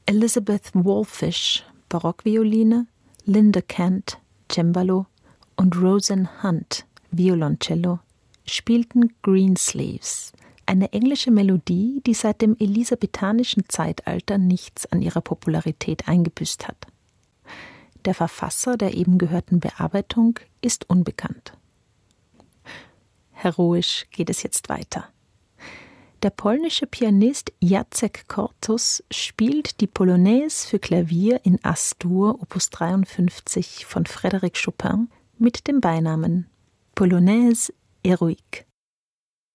Elizabeth Wallfish, Barockvioline, Linda Kent, Cembalo und Roseanne Hunt, Violoncello, spielten Greensleeves, eine englische Melodie, die seit dem elisabethanischen Zeitalter nichts an ihrer Popularität eingebüßt hat. Der Verfasser der eben gehörten Bearbeitung ist unbekannt. Heroisch geht es jetzt weiter. Der polnische Pianist Jacek Kortus spielt die Polonaise für Klavier in As-Dur, Opus 53 von Frédéric Chopin mit dem Beinamen Polonaise Héroïque.